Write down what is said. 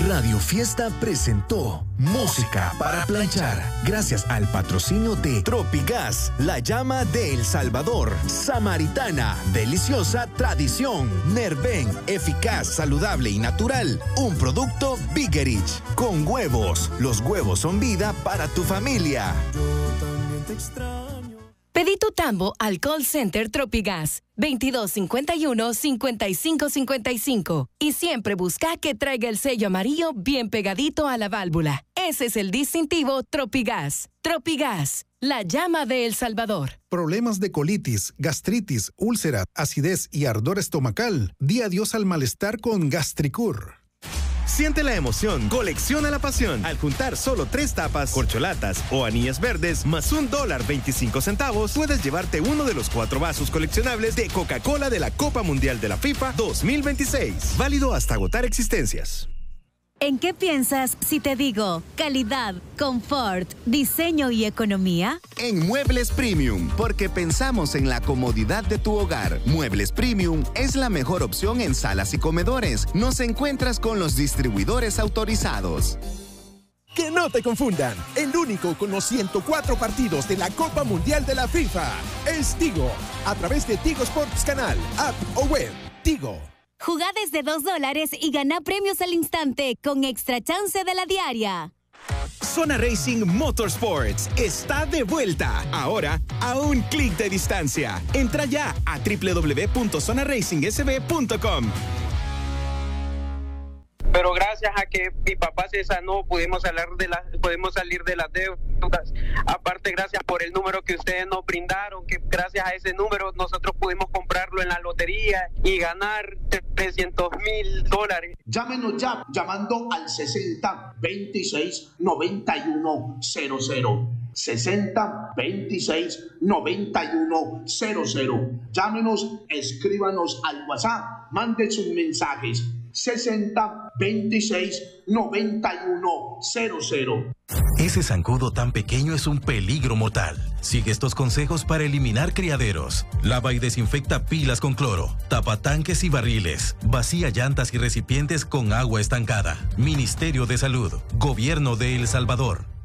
Radio Fiesta presentó Música para planchar, gracias al patrocinio de Tropigas, la llama de El Salvador, Samaritana, deliciosa tradición, Nerven, eficaz, saludable y natural, un producto Bigerich, con huevos, los huevos son vida para tu familia. Yo también te extraño. Pedí tu tambo al call center Tropigas 2251-5555 y siempre busca que traiga el sello amarillo bien pegadito a la válvula. Ese es el distintivo Tropigas. Tropigas, la llama de El Salvador. Problemas de colitis, gastritis, úlcera, acidez y ardor estomacal. Di adiós al malestar con Gastricur. Siente la emoción, colecciona la pasión. Al juntar solo 3 tapas, corcholatas o anillas verdes más $1.25, puedes llevarte uno de los 4 vasos coleccionables de Coca-Cola de la Copa Mundial de la FIFA 2026. Válido hasta agotar existencias. ¿En qué piensas si te digo calidad, confort, diseño y economía? En Muebles Premium, porque pensamos en la comodidad de tu hogar. Muebles Premium es la mejor opción en salas y comedores. Nos encuentras con los distribuidores autorizados. Que no te confundan, el único con los 104 partidos de la Copa Mundial de la FIFA es Tigo, a través de Tigo Sports Canal, app o web. Tigo. Jugá desde $2 y gana premios al instante con extra chance de la diaria. Zona Racing Motorsports está de vuelta. Ahora a un clic de distancia. Entra ya a www.zonaracingsb.com. Pero gracias a que mi papá se sanó, podemos salir de las deudas. Aparte, gracias por el número que ustedes nos brindaron, que gracias a ese número nosotros pudimos comprarlo en la lotería y ganar $300,000. Llámenos ya, llamando al 60 26 91 00. 60 26 91 00. Llámenos, escríbanos al WhatsApp, manden sus mensajes. 60 26 91 00. Ese zancudo tan pequeño es un peligro mortal. Sigue estos consejos para eliminar criaderos. Lava y desinfecta pilas con cloro. Tapa tanques y barriles. Vacía llantas y recipientes con agua estancada. Ministerio de Salud. Gobierno de El Salvador.